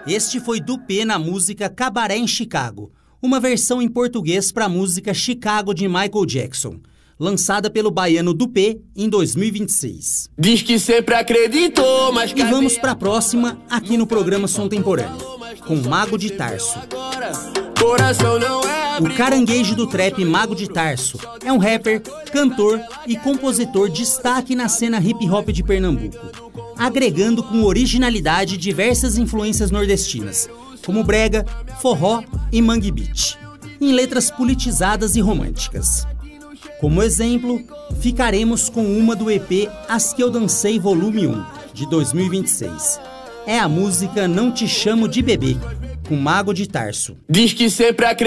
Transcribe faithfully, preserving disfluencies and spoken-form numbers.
Este foi Dupê na música Cabaré em Chicago, uma versão em português para a música Chicago de Michael Jackson, lançada pelo baiano Dupê em dois mil e vinte e seis. Diz que sempre acreditou, mas... E vamos para a próxima aqui no programa Som Temporâneo, com Mago de Tarso. O caranguejo do trap Mago de Tarso é um rapper, cantor e compositor destaque na cena hip-hop de Pernambuco, agregando com originalidade diversas influências nordestinas, como brega, forró e mangue beat, em letras politizadas e românticas. Como exemplo, ficaremos com uma do E P As Que Eu Dancei Volume um, de dois mil e vinte e seis. É a música Não Te Chamo de Bebê, com Mago de Tarso. Diz que sempre acreditou.